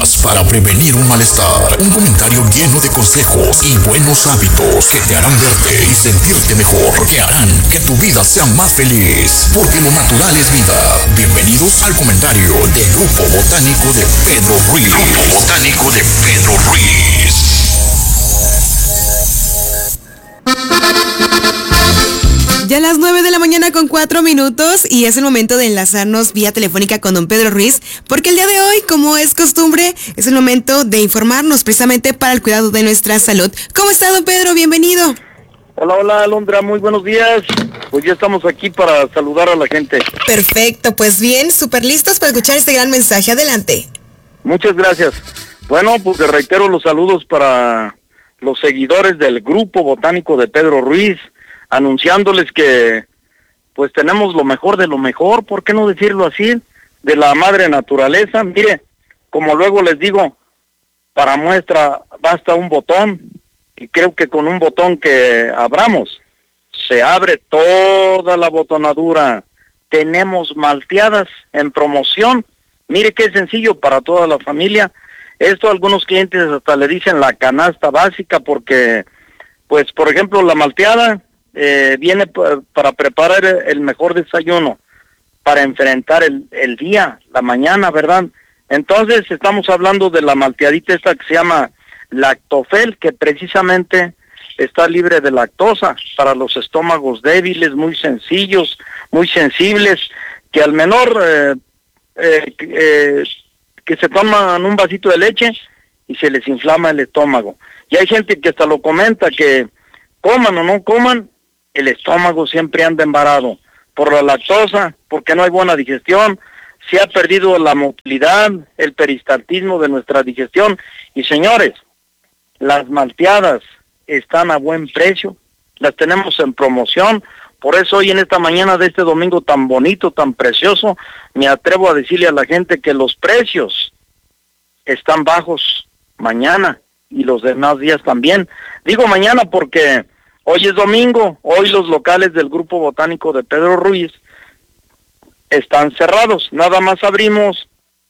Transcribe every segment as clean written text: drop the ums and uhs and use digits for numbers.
Para prevenir un malestar, un comentario lleno de consejos y buenos hábitos que te harán verte y sentirte mejor, que harán que tu vida sea más feliz, porque lo natural es vida. Bienvenidos al comentario del Grupo Botánico de Pedro Ruiz. Grupo Botánico de Pedro Ruiz. Ya a las 9 de la mañana con 4 minutos y es el momento de enlazarnos vía telefónica con don Pedro Ruiz, porque el día de hoy, como es costumbre, es el momento de informarnos precisamente para el cuidado de nuestra salud. ¿Cómo está, don Pedro? Bienvenido. Hola, Alondra, muy buenos días. Pues ya estamos aquí para saludar a la gente. Perfecto, pues bien, súper listos para escuchar este gran mensaje. Adelante. Muchas gracias. Bueno, pues te reitero los saludos para los seguidores del Grupo Botánico de Pedro Ruiz, anunciándoles que pues tenemos lo mejor de lo mejor, ¿por qué no decirlo así? De la madre naturaleza. Mire, como luego les digo, para muestra basta un botón, y creo que con un botón que abramos, se abre toda la botonadura. Tenemos malteadas en promoción, mire qué sencillo para toda la familia. Esto algunos clientes hasta le dicen la canasta básica, porque pues por ejemplo la malteada viene para preparar el mejor desayuno, para enfrentar el día, la mañana, ¿verdad? Entonces estamos hablando de la malteadita esta que se llama Lactofel, que precisamente está libre de lactosa, para los estómagos débiles, muy sencillos, muy sensibles, que al menor que se toman un vasito de leche y se les inflama el estómago. Y hay gente que hasta lo comenta, que coman o no coman, el estómago siempre anda embarado por la lactosa, porque no hay buena digestión, se ha perdido la motilidad, el peristaltismo de nuestra digestión. Y señores, las malteadas están a buen precio, las tenemos en promoción. Por eso hoy en esta mañana de este domingo tan bonito, tan precioso, me atrevo a decirle a la gente que los precios están bajos mañana y los demás días también. Digo mañana porque hoy es domingo, hoy los locales del Grupo Botánico de Pedro Ruiz están cerrados, nada más abrimos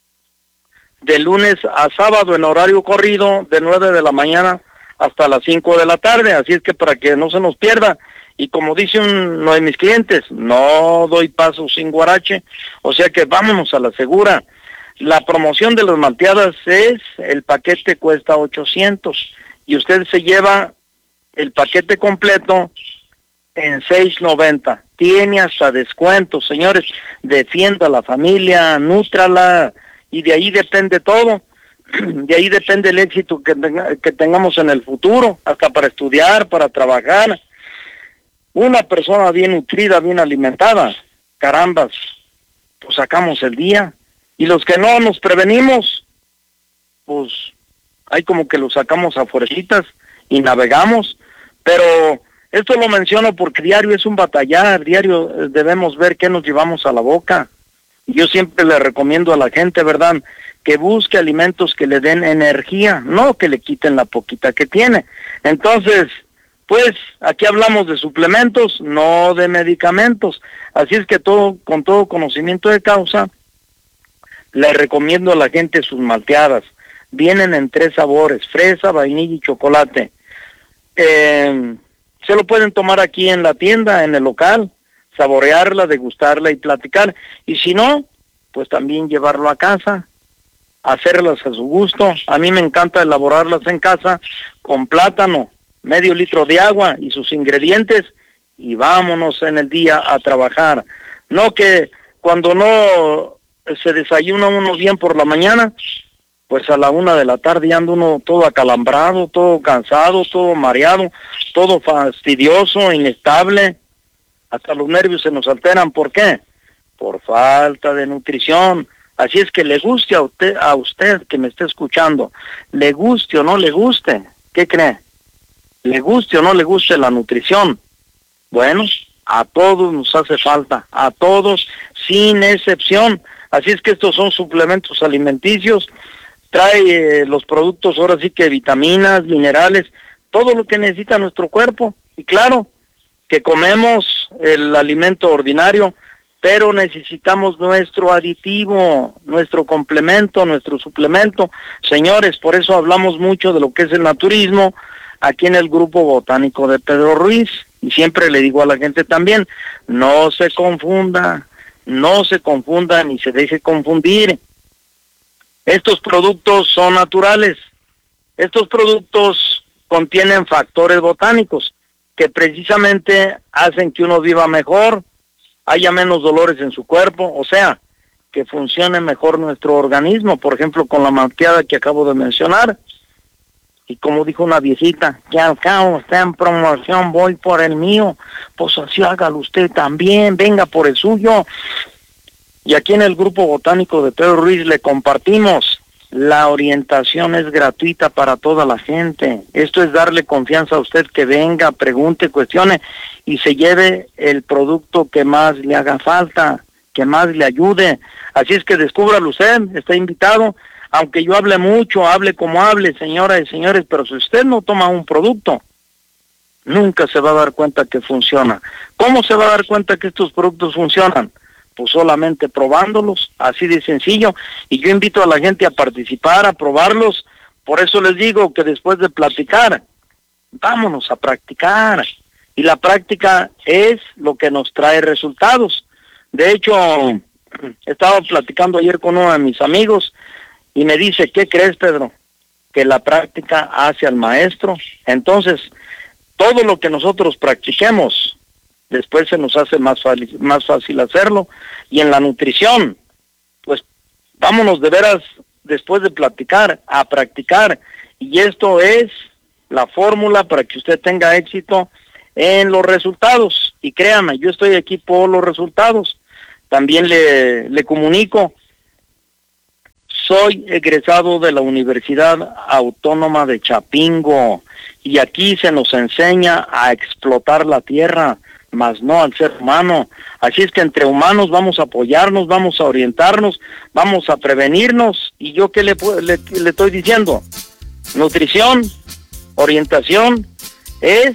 de lunes a sábado en horario corrido, de 9 de la mañana hasta las 5 de la tarde, así es que para que no se nos pierda. Y como dice uno de mis clientes, no doy paso sin guarache, o sea que vámonos a la segura. La promoción de las malteadas es, el paquete cuesta 800 y usted se lleva el paquete completo en 6.90. Tiene hasta descuento, señores. Defienda a la familia, nútrala, y de ahí depende todo. De ahí depende el éxito que tengamos en el futuro, hasta para estudiar, para trabajar. Una persona bien nutrida, bien alimentada, carambas, pues sacamos el día. Y los que no nos prevenimos, pues hay como que los sacamos a fuercitas y navegamos. Pero esto lo menciono porque diario es un batallar, diario debemos ver qué nos llevamos a la boca. Yo siempre le recomiendo a la gente, ¿verdad?, que busque alimentos que le den energía, no que le quiten la poquita que tiene. Entonces, pues aquí hablamos de suplementos, no de medicamentos. Así es que con todo conocimiento de causa, le recomiendo a la gente sus malteadas. Vienen en 3 sabores, fresa, vainilla y chocolate. Se lo pueden tomar aquí en la tienda, en el local, saborearla, degustarla y platicar. Y si no, pues también llevarlo a casa, hacerlas a su gusto. A mí me encanta elaborarlas en casa con plátano, medio litro de agua y sus ingredientes, y vámonos en el día a trabajar. No que cuando no se desayuna uno bien por la mañana, pues a la 1 de la tarde ya anda uno todo acalambrado, todo cansado, todo mareado, todo fastidioso, inestable, hasta los nervios se nos alteran. ¿Por qué? Por falta de nutrición. Así es que le guste a usted que me esté escuchando, le guste o no le guste, ¿qué cree? Le guste o no le guste la nutrición, bueno, a todos nos hace falta, a todos, sin excepción. Así es que estos son suplementos alimenticios, trae los productos ahora sí que vitaminas, minerales, todo lo que necesita nuestro cuerpo. Y claro, que comemos el alimento ordinario, pero necesitamos nuestro aditivo, nuestro complemento, nuestro suplemento. Señores, por eso hablamos mucho de lo que es el naturismo aquí en el Grupo Botánico de Pedro Ruiz, y siempre le digo a la gente también, no se confunda ni se deje confundir. Estos productos son naturales, estos productos contienen factores botánicos que precisamente hacen que uno viva mejor, haya menos dolores en su cuerpo, o sea, que funcione mejor nuestro organismo, por ejemplo, con la malteada que acabo de mencionar. Y como dijo una viejita, que al cabo está en promoción, voy por el mío, pues así hágalo usted también, venga por el suyo. Y aquí en el Grupo Botánico de Pedro Ruiz le compartimos, la orientación es gratuita para toda la gente. Esto es darle confianza a usted, que venga, pregunte, cuestione y se lleve el producto que más le haga falta, que más le ayude. Así es que descúbralo usted, está invitado. Aunque yo hable mucho, hable como hable, señoras y señores, pero si usted no toma un producto, nunca se va a dar cuenta que funciona. ¿Cómo se va a dar cuenta que estos productos funcionan? Pues solamente probándolos, así de sencillo. Y yo invito a la gente a participar, a probarlos. Por eso les digo que después de platicar, vámonos a practicar. Y la práctica es lo que nos trae resultados. De hecho, estaba platicando ayer con uno de mis amigos, y me dice, ¿qué crees, Pedro? Que la práctica hace al maestro. Entonces, todo lo que nosotros practiquemos, después se nos hace más fácil hacerlo. Y en la nutrición, pues vámonos de veras, después de platicar, a practicar. Y esto es la fórmula para que usted tenga éxito en los resultados. Y créame, yo estoy aquí por los resultados. También le comunico, soy egresado de la Universidad Autónoma de Chapingo, y aquí se nos enseña a explotar la tierra, mas no al ser humano. Así es que entre humanos vamos a apoyarnos, vamos a orientarnos, vamos a prevenirnos. ¿Y yo qué le estoy diciendo? Nutrición, orientación, es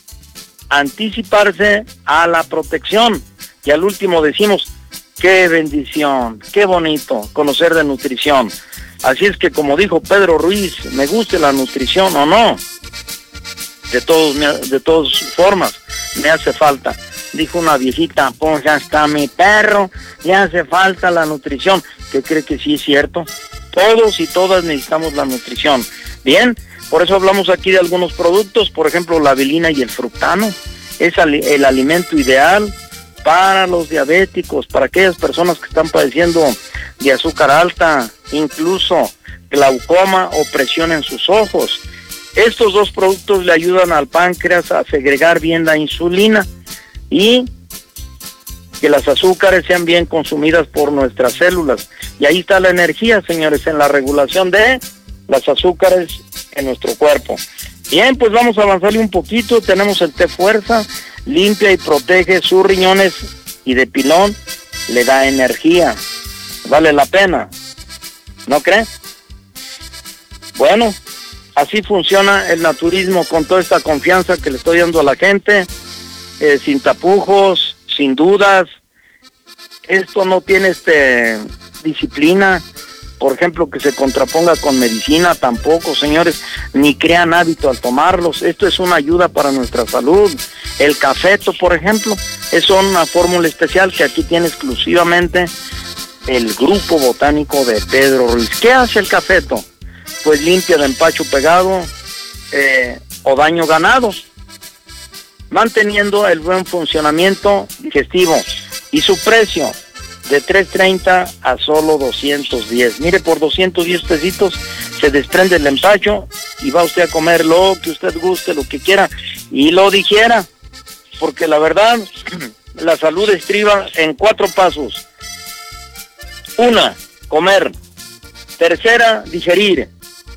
anticiparse a la protección. Y al último decimos, qué bendición, qué bonito conocer de nutrición. Así es que, como dijo Pedro Ruiz, me guste la nutrición o no, de todas formas me hace falta. Dijo una viejita, pues ya está mi perro, le hace falta la nutrición. ¿Qué cree que sí es cierto? Todos y todas necesitamos la nutrición. Bien, por eso hablamos aquí de algunos productos, por ejemplo, la avelina y el fructano. Es el alimento ideal para los diabéticos, para aquellas personas que están padeciendo de azúcar alta, incluso glaucoma o presión en sus ojos. Estos dos productos le ayudan al páncreas a segregar bien la insulina y que las azúcares sean bien consumidas por nuestras células. Y ahí está la energía, señores, en la regulación de las azúcares en nuestro cuerpo. Bien, pues vamos a avanzarle un poquito. Tenemos el té fuerza, limpia y protege sus riñones, y de pilón le da energía. Vale la pena, ¿no cree? Bueno, así funciona el naturismo, con toda esta confianza que le estoy dando a la gente, sin tapujos, sin dudas. Esto no tiene disciplina, por ejemplo, que se contraponga con medicina, tampoco, señores, ni crean hábito al tomarlos. Esto es una ayuda para nuestra salud. El cafeto, por ejemplo, es una fórmula especial que aquí tiene exclusivamente el Grupo Botánico de Pedro Ruiz. ¿Qué hace el cafeto? Pues limpia de empacho pegado o daño ganado, manteniendo el buen funcionamiento digestivo. Y su precio, de $3.30 a solo $210. Mire, por 210 pesitos se desprende el empacho y va usted a comer lo que usted guste, lo que quiera y lo digiera, porque la verdad, la salud estriba en 4 pasos. 1, comer. Tercera, digerir.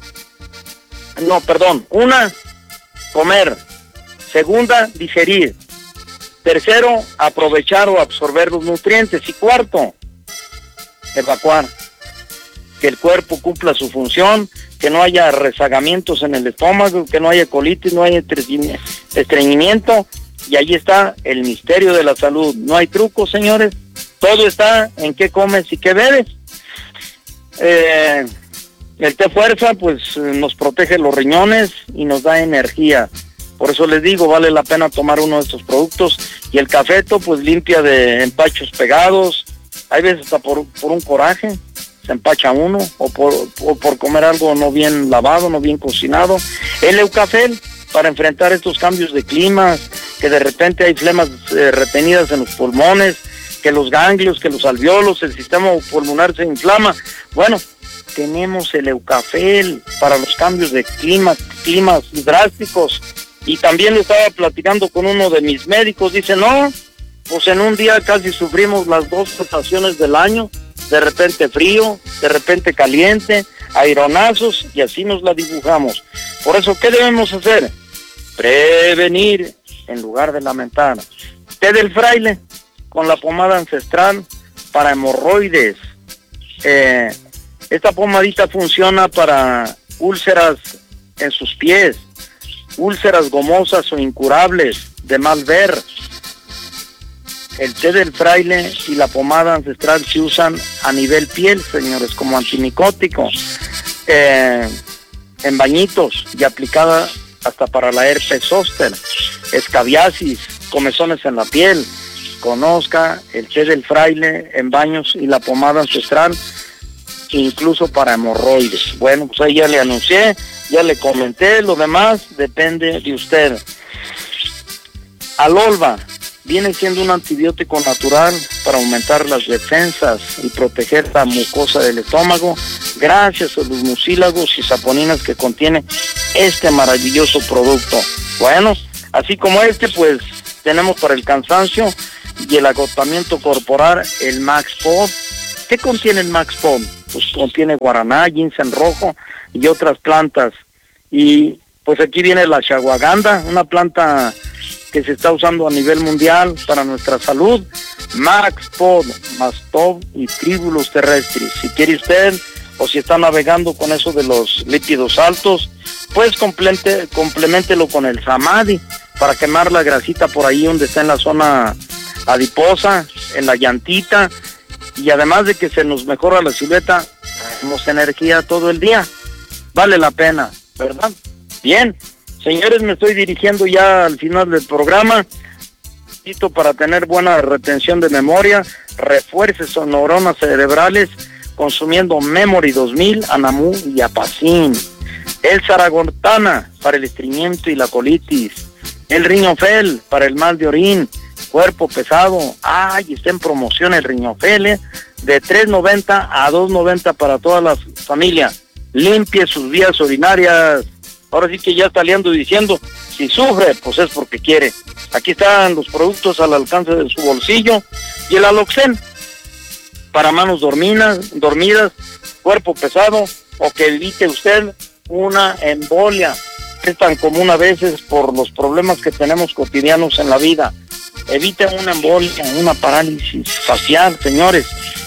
1, comer. Segunda, digerir. Tercero, aprovechar o absorber los nutrientes. Y cuarto, evacuar. Que el cuerpo cumpla su función, que no haya rezagamientos en el estómago, que no haya colitis, no haya estreñimiento. Y ahí está el misterio de la salud. No hay truco, señores. Todo está en qué comes y qué bebes. El té fuerza pues nos protege los riñones y nos da energía. Por eso les digo, vale la pena tomar uno de estos productos. Y el cafeto pues limpia de empachos pegados. Hay veces hasta por un coraje se empacha uno, o por comer algo no bien lavado, no bien cocinado. El Eucafel, para enfrentar estos cambios de clima, que de repente hay flemas retenidas en los pulmones, que los ganglios, que los alveolos, el sistema pulmonar se inflama. Bueno, tenemos el Eucafel para los cambios de climas drásticos. Y también le estaba platicando con uno de mis médicos, dice, no, pues en un día casi sufrimos las dos estaciones del año, de repente frío, de repente caliente, aironazos, y así nos la dibujamos. Por eso, ¿qué debemos hacer? Prevenir en lugar de lamentar. Té del fraile con la pomada ancestral para hemorroides. Esta pomadita funciona para úlceras en sus pies, úlceras gomosas o incurables, de mal ver. El té del fraile y la pomada ancestral se usan a nivel piel, señores, como antimicótico, en bañitos, y aplicada hasta para la herpes zóster, escabiasis, comezones en la piel. Conozca el té del fraile en baños y la pomada ancestral, incluso para hemorroides. Bueno, pues ahí ya le anuncié, ya le comenté, lo demás depende de usted. Alolva viene siendo un antibiótico natural para aumentar las defensas y proteger la mucosa del estómago gracias a los mucílagos y saponinas que contiene este maravilloso producto. Bueno, así como pues tenemos para el cansancio y el agotamiento corporal el Max Pod. ¿Qué contiene el Max Pod? Pues contiene guaraná, ginseng rojo y otras plantas. Y pues aquí viene la ashwagandha, una planta que se está usando a nivel mundial para nuestra salud. Max Pod, Mastov y Tribulus terrestris. Si quiere usted, o si está navegando con eso de los lípidos altos, pues compleméntelo con el Samadhi para quemar la grasita por ahí donde está en la zona adiposa, en la llantita, y además de que se nos mejora la silueta, tenemos energía todo el día. Vale la pena, ¿verdad? Bien, señores, me estoy dirigiendo ya al final del programa. Para tener buena retención de memoria, refuerce sus neuronas cerebrales consumiendo Memory 2000, Anamú y Apacin. El Saragortana para el estreñimiento y la colitis. El Riñofel para el mal de orín, cuerpo pesado. Ay, está en promoción el Riñofel, de $3.90 a $2.90 para toda la familia. Limpie sus vías urinarias. Ahora sí que ya está liando y diciendo, si sufre, pues es porque quiere. Aquí están los productos al alcance de su bolsillo. Y el Aloxen, para manos dormidas, cuerpo pesado, o que evite usted una embolia, que es tan común a veces por los problemas que tenemos cotidianos en la vida. Evite una embolia, una parálisis facial, señores,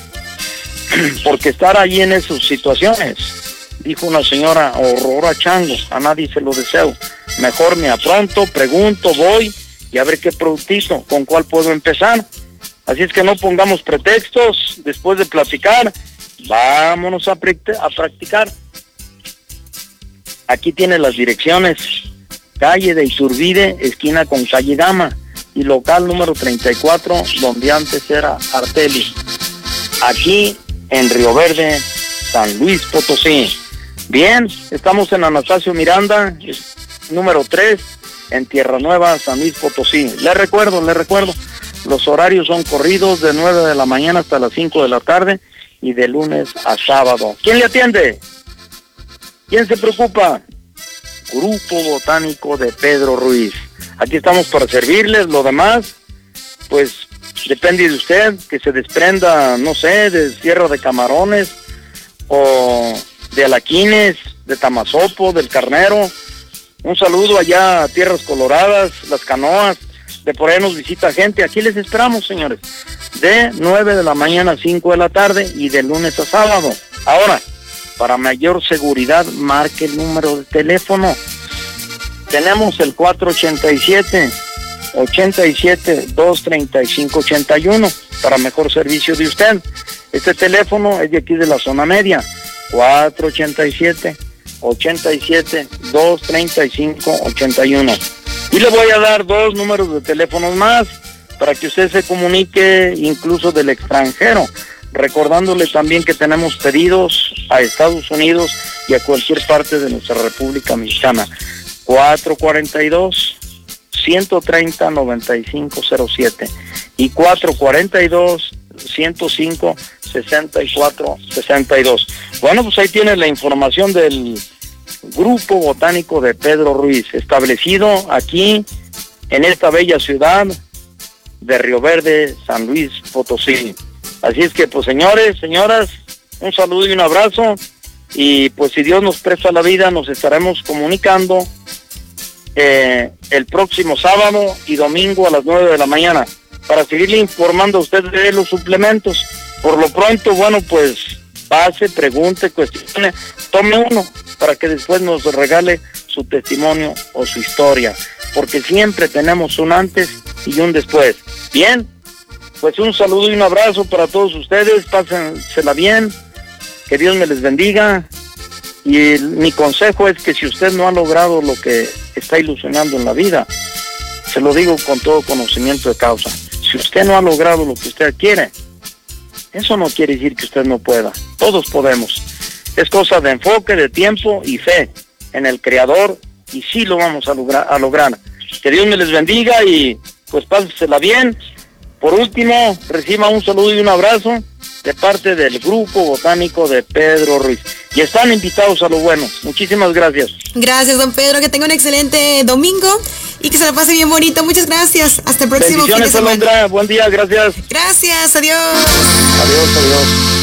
porque estar ahí en esas situaciones, dijo una señora, Aurora Chango, a nadie se lo deseo. Mejor me apronto, pregunto, voy y a ver qué productito, con cuál puedo empezar. Así es que no pongamos pretextos. Después de platicar, vámonos a practicar. Aquí tiene las direcciones: calle de Iturbide, esquina con calle Gama, y local número 34, donde antes era Arteli, aquí en Río Verde, San Luis Potosí. Bien, estamos en Anastasio Miranda, número 3, en Tierra Nueva, San Luis Potosí. Le recuerdo, los horarios son corridos de 9 de la mañana hasta las 5 de la tarde y de lunes a sábado. ¿Quién le atiende? ¿Quién se preocupa? Grupo Botánico de Pedro Ruiz. Aquí estamos para servirles. Lo demás, pues depende de usted, que se desprenda, no sé, de Sierra de Camarones o de Alaquines, de Tamazopo, del Carnero. Un saludo allá a Tierras Coloradas, Las Canoas, de por ahí nos visita gente. Aquí les esperamos, señores, de 9 de la mañana a 5 de la tarde y de lunes a sábado. Ahora, para mayor seguridad, marque el número de teléfono. Tenemos el 447-235-81 para mejor servicio de usted. Este teléfono es de aquí de la zona media, 487-235-81. Y le voy a dar 2 números de teléfonos más para que usted se comunique incluso del extranjero, recordándole también que tenemos pedidos a Estados Unidos y a cualquier parte de nuestra República Mexicana. 442-130-9507 y 442-105-6462. Bueno, pues ahí tiene la información del Grupo Botánico de Pedro Ruiz, establecido aquí en esta bella ciudad de Río Verde, San Luis Potosí. Así es que, pues, señores, señoras, un saludo y un abrazo, y pues si Dios nos presta la vida, nos estaremos comunicando el próximo sábado y domingo a las 9 de la mañana para seguirle informando a usted de los suplementos. Por lo pronto, bueno, pues pase, pregunte, cuestione, tome uno para que después nos regale su testimonio o su historia, porque siempre tenemos un antes y un después. Bien, pues un saludo y un abrazo para todos ustedes, pásensela bien, que Dios me les bendiga, y mi consejo es que si usted no ha logrado lo que está ilusionando en la vida, se lo digo con todo conocimiento de causa, si usted no ha logrado lo que usted quiere, eso no quiere decir que usted no pueda, todos podemos, es cosa de enfoque, de tiempo y fe en el Creador, y sí lo vamos a lograr. Que Dios me les bendiga y pues pásensela bien. Por último, reciba un saludo y un abrazo de parte del Grupo Botánico de Pedro Ruiz. Y están invitados a lo bueno. Muchísimas gracias. Gracias, don Pedro. Que tenga un excelente domingo y que se la pase bien bonito. Muchas gracias. Hasta el próximo fin de semana. Buen día, gracias. Gracias, adiós. Adiós, adiós.